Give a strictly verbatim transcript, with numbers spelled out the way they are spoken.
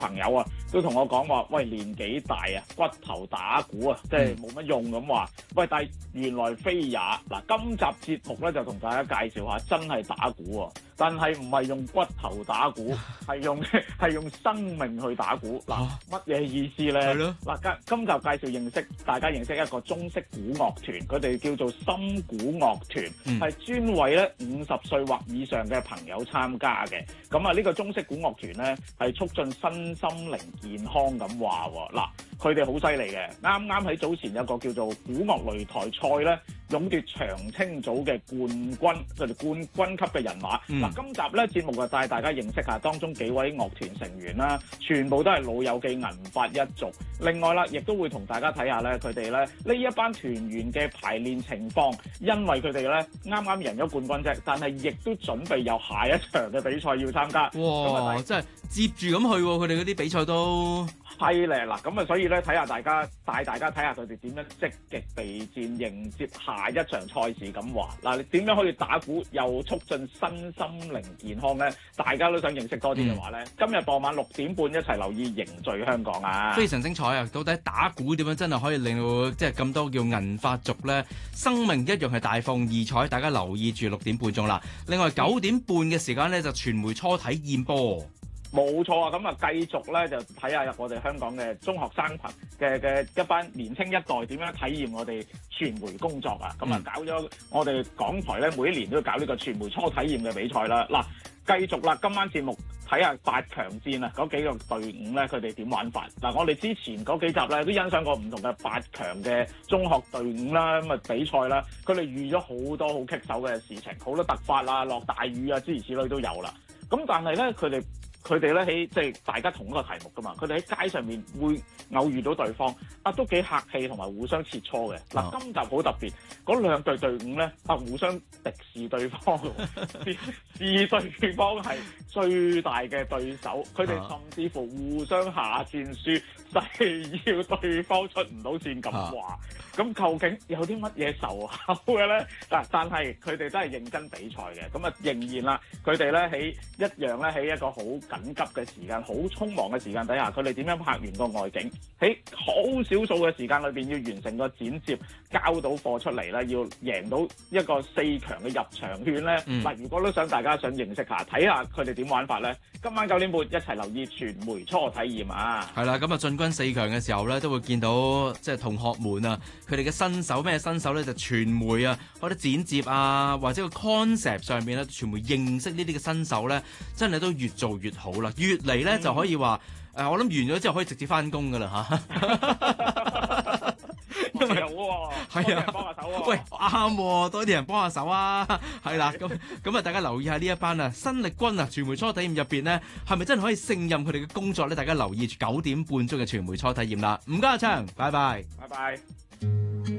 朋友啊，都同我講話，喂，年紀大啊，骨頭打鼓啊，即係冇乜用咁話。喂，但係原來非也。嗱，今集節目咧就同大家介紹下，真係打鼓喎、啊，但係唔係用骨頭打鼓，係用係用生命去打鼓。嗱，乜嘢意思咧？嗱，今今集介紹認識大家認識一個中式鼓樂團，佢哋叫做心鼓樂團，係、嗯、專為咧五十歲或以上嘅朋友參加嘅。咁啊，呢個中式鼓樂團咧係促進身心靈健康咁話喎。嗱，佢哋好犀利嘅，啱啱喺早前有個叫做鼓樂擂台賽咧，勇奪長青組嘅冠軍，佢哋冠軍級嘅人馬。嗱、嗯，今集咧節目就帶大家認識下當中幾位樂團成員啦，全部都係老友記銀髮一族。另外啦，亦都會同大家睇下咧，佢哋咧呢一班團員嘅排練情況，因為佢哋咧啱啱贏咗冠軍啫，但係亦都準備有下一場嘅比賽要參加。 哇！ 就真係接住咁去喎，佢哋嗰啲比賽都係咧。嗱，咁啊，所以咧睇下大家帶大家睇下佢哋點樣積極備戰迎接下一場賽事咁話。嗱，你點樣可以打鼓又促進身心靈健康咧？大家都想認識多啲嘅話咧，嗯、今日傍晚六點半一齊留意凝聚香港啊！ 非常精彩啊！到底打鼓點樣真係可以令到即係咁多叫銀髮族咧，生命一樣係大放異彩？大家留意住六點半鐘啦。另外九點半嘅時間咧就傳媒初體驗波。 冇錯啊！咁啊，繼續咧就睇下我哋香港嘅中學生群嘅嘅一班年青一代點樣體驗我哋傳媒工作啊！咁、嗯、啊，搞咗我哋港台咧每一年都要搞呢個傳媒初體驗嘅比賽啦。嗱，繼續啦，今晚節目睇下八強戰啊，嗰幾個隊伍咧佢哋點玩法。嗱，我哋之前嗰幾集咧都欣賞過唔同嘅八強嘅中學隊伍啦，咁啊比賽啦，佢哋遇咗好多好棘手嘅事情，好多突發啊、落大雨啊諸如此類都有啦。咁但係咧佢哋。佢哋咧喺即係大家同一個題目噶嘛，佢哋喺街上面會偶遇到對方，啊都幾客氣同埋互相切磋嘅。嗱、啊，今集好特別，嗰兩隊隊伍咧啊互相敵視對方，視視對方係最大嘅對手，佢哋甚至乎互相下戰書，誓要對方出唔到線咁話。咁、啊、究竟有啲乜嘢仇口嘅咧？嗱，但係佢哋都係認真比賽嘅，咁啊仍然啦，佢哋咧喺一樣咧喺一個好緊急嘅時間，好匆忙嘅時間底下，佢哋點樣拍完個外景？喺好少數嘅時間裏邊，要完成個剪接，交到貨出嚟咧，要贏到一個四強嘅入場券咧。嗱、嗯，如果都想大家想認識下，睇下佢哋點玩法咧，今晚九點半一齊留意傳媒初體驗啊！係啦，咁啊進軍四強嘅時候咧，都會見到即係同學們啊，佢哋嘅新手咩新手咧，就傳媒啊，或者剪接啊，或者個 concept 上面咧，傳媒認識呢啲嘅新手咧，真係都越做越好啦，越嚟咧、嗯、就可以話誒、呃，我諗完咗之後可以直接翻工噶啦嚇，因為好喎，係啊，幫下手喎，喂啱喎，多啲人幫下手啊，係啦，咁咁啊，大家留意下呢一班啊新力軍啊，傳媒初體驗入邊呢，係咪真係可以勝任佢哋嘅工作咧？大家留意住九點半鐘嘅傳媒初體驗啦，唔該阿昌，拜拜， 拜拜。